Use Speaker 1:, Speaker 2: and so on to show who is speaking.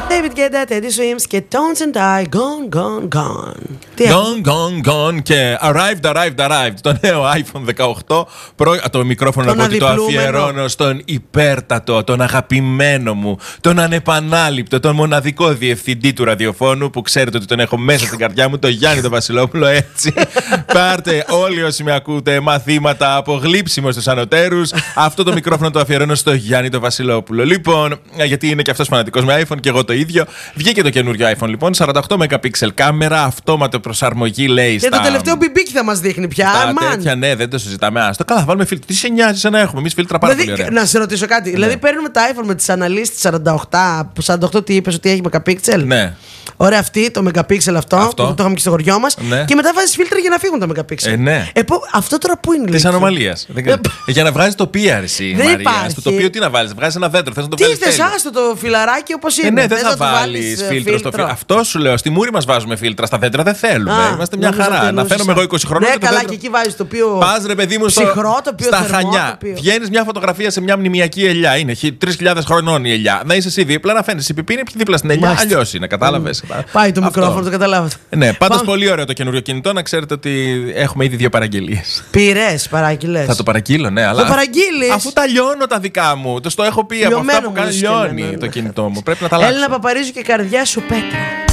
Speaker 1: David Guetta, Teddy Swims και Tones and I, Gone, Gone, Gone.
Speaker 2: Gone, gone, gone και arrived. Το νέο iPhone 18. Το μικρόφωνο να πω ότι το αφιερώνω στον υπέρτατο, τον αγαπημένο μου, τον ανεπανάληπτο, τον μοναδικό διευθυντή του ραδιοφώνου που ξέρετε ότι τον έχω μέσα στην καρδιά μου, τον Γιάννη τον Βασιλόπουλο. Έτσι. Πάρτε όλοι όσοι με ακούτε μαθήματα από γλύψιμο στους ανωτέρους. Αυτό το μικρόφωνο το αφιερώνω στο Γιάννη τον Βασιλόπουλο. Λοιπόν, γιατί είναι και αυτός φανατικός με iPhone και εγώ το ίδιο. Βγήκε το καινούριο iPhone λοιπόν, 48 MP κάμερα, αυτόματο προσαρμογή λέει.
Speaker 1: Και το τελευταίο μπιμπίκι θα μας δείχνει πια.
Speaker 2: Τέτοια, ναι, δεν το συζητάμε. Άστο, καλά, θα βάλουμε φίλτρα. Τι σε νοιάζει να έχουμε εμείς φίλτρα πάρα πολύ ωραία.
Speaker 1: Να σε ρωτήσω κάτι. Ναι. Δηλαδή παίρνουμε τα iPhone με τις αναλύσεις 48, τι είπες ότι έχει megapixel. Ναι. Ωραία, αυτή, το megapixel αυτό που το είχαμε και στο χωριό μας. Ναι. Και μετά βάζεις φίλτρα για να φύγουν τα megapixel. Ναι. Αυτό τώρα πού είναι,
Speaker 2: της ανομαλίας. Για να βγάζεις το PRC, Μαρία. Στο τοπίο τι να βάλεις, βγάζεις ένα δέντρο. Θες να το βγάλεις.
Speaker 1: Τι θες, άστο το φιλαράκι όπως είναι.
Speaker 2: Ναι, δεν θα βάλεις φίλτρο στο φίλτρο. Αυτό σου λέω. Στη μούρη μας βάζουμε φίλτρα, στα δέντρα δεν θέλουμε. Είμαστε μια χαρά. Να φαίνομαι εγώ 20 χρόνια.
Speaker 1: Ναι, καλά, και εκεί βάζεις το οποίο.
Speaker 2: Πας ρε παιδί μου στα Χανιά. Βγαίνεις μια φωτογραφία σε μια μνημιακή ελιά. Είναι 3.000 χρονών η ελιά. Να είσαι εσύ δίπλα, να φαίνεσαι η πιπίνη δίπλα στην ελιά. Αλλιώς είναι, κατάλαβες.
Speaker 1: Πάει το μικρόφωνο, το καταλάβατε.
Speaker 2: Ναι, πάντως πολύ ωραίο το καινούριο κινητό. Να ξέρετε ότι έχουμε ήδη 2 παραγγελίες.
Speaker 1: Πήρες, παραγγείλες.
Speaker 2: Θα το παραγγείλω, ναι, αλλά.
Speaker 1: Το παραγγείλεις.
Speaker 2: Αφού τα λιώνω τα δικά μου. Το έχω πει από αυτά που κάνει λιώνει το κινητό μου. Πρέπει να τα αλλάξω.
Speaker 1: Έλληνα Παπαρίζου και καρδιά σου πέτρα.